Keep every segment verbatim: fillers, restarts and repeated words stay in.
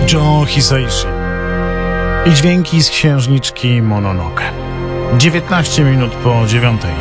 Joe Hisaishi i dźwięki z księżniczki Mononoke. dziewiętnaście minut po dziewiątej.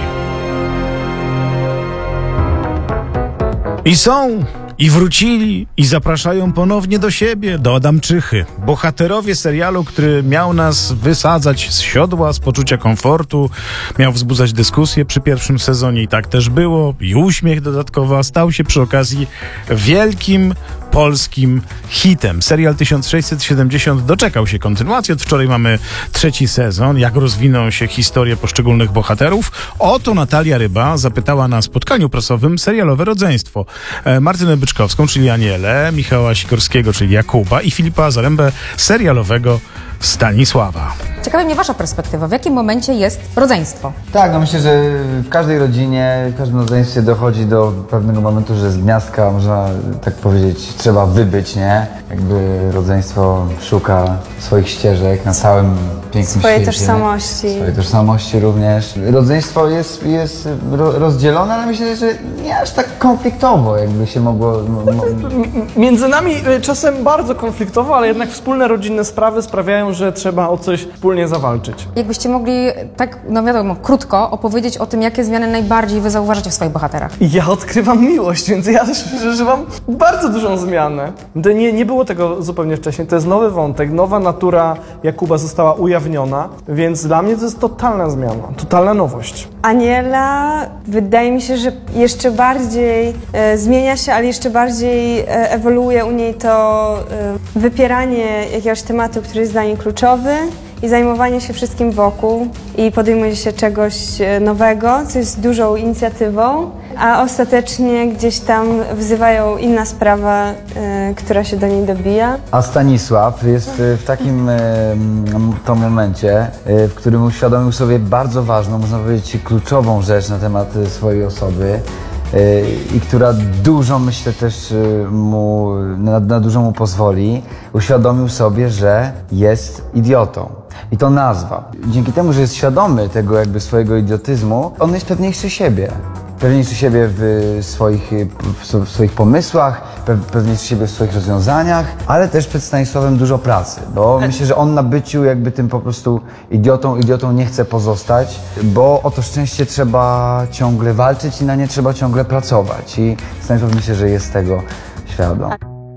I są, i wrócili, i zapraszają ponownie do siebie, do Adamczychy. Bohaterowie serialu, który miał nas wysadzać z siodła, z poczucia komfortu, miał wzbudzać dyskusję przy pierwszym sezonie i tak też było. I uśmiech dodatkowo, a stał się przy okazji wielkim polskim hitem. Serial tysiąc sześćset siedemdziesiąt doczekał się kontynuacji. Od wczoraj mamy trzeci sezon. Jak rozwiną się historie poszczególnych bohaterów? O to Natalia Ryba zapytała na spotkaniu prasowym serialowe rodzeństwo. E, Martynę Byczkowską, czyli Anielę, Michała Sikorskiego, czyli Jakuba i Filipa Zarembę, serialowego Stanisława. Ciekawa mnie wasza perspektywa. W jakim momencie jest rodzeństwo? Tak, no myślę, że w każdej rodzinie, w każdym rodzeństwie dochodzi do pewnego momentu, że z gniazdka, można tak powiedzieć, trzeba wybyć, nie? Jakby rodzeństwo szuka swoich ścieżek na całym pięknym Swojej świecie. tożsamości. Swojej tożsamości również. Rodzeństwo jest, jest ro- rozdzielone, ale myślę, że nie aż tak konfliktowo, jakby się mogło... M- m- Między nami czasem bardzo konfliktowo, ale jednak wspólne rodzinne sprawy sprawiają, że trzeba o coś wspólnie zawalczyć. Jakbyście mogli tak, no wiadomo, krótko opowiedzieć o tym, jakie zmiany najbardziej wy zauważacie w swoich bohaterach. Ja odkrywam miłość, więc ja przeżywam bardzo dużą zmianę. To nie, nie było tego zupełnie wcześniej. To jest nowy wątek, nowa natura Jakuba została ujawniona, więc dla mnie to jest totalna zmiana, totalna nowość. Aniela, wydaje mi się, że jeszcze bardziej e, zmienia się, ale jeszcze bardziej e, ewoluuje u niej to e, wypieranie jakiegoś tematu, który jest dla niej kluczowy i zajmowanie się wszystkim wokół i podejmuje się czegoś e, nowego, co jest dużą inicjatywą, a ostatecznie gdzieś tam wzywają inna sprawa, e, która się do niej dobija. A Stanisław jest e, w takim e, m, to momencie, e, w którym uświadomił sobie bardzo ważną, można powiedzieć kluczową rzecz na temat e, swojej osoby e, i która dużo, myślę, też e, mu, na, na dużo mu pozwoli. Uświadomił sobie, że jest idiotą. I to nazwa. Dzięki temu, że jest świadomy tego jakby swojego idiotyzmu, on jest pewniejszy siebie. Pewniejszy siebie w swoich, w swoich pomysłach, pewniejszy siebie w swoich rozwiązaniach, ale też przed Stanisławem dużo pracy, bo myślę, że on na byciu jakby tym po prostu idiotą, idiotą nie chce pozostać, bo o to szczęście trzeba ciągle walczyć i na nie trzeba ciągle pracować i Stanisław myślę, że jest tego świadom.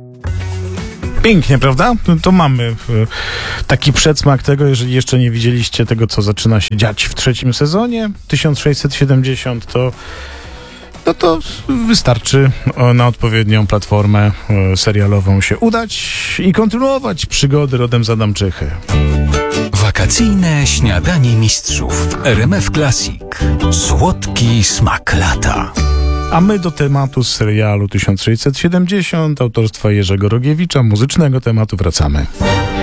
Pięknie, prawda? To mamy e, taki przedsmak tego, jeżeli jeszcze nie widzieliście tego, co zaczyna się dziać w trzecim sezonie tysiąc sześćset siedemdziesiąt, to no to wystarczy na odpowiednią platformę e, serialową się udać i kontynuować przygody rodem z Adamczychy. Wakacyjne śniadanie mistrzów w R M F Classic. Słodki smak lata. A my do tematu z serialu tysiąc sześćset siedemdziesiąt, autorstwa Jerzego Rogiewicza, muzycznego tematu, wracamy.